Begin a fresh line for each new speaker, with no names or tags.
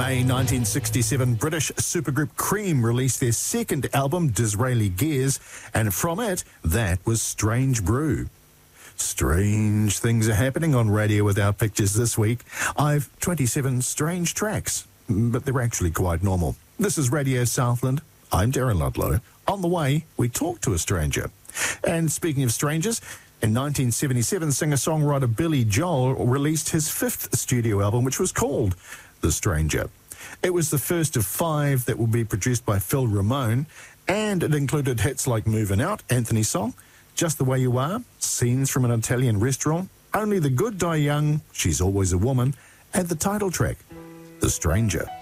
May 1967, British supergroup Cream released their second album, Disraeli Gears, and from it, that was Strange Brew. Strange things are happening on Radio Without Pictures this week. I've 27 strange tracks, but they're actually quite normal. This is Radio Southland. I'm Darren Ludlow. On the way, we talk to a stranger. And speaking of strangers, in 1977, singer-songwriter Billy Joel released his fifth studio album, which was called The Stranger. It was the first of 5 that will be produced by Phil Ramone, and it included hits like Movin' Out, Anthony's song, Just the Way You Are, Scenes from an Italian Restaurant, Only the Good Die Young, She's Always a Woman, and the title track, The Stranger.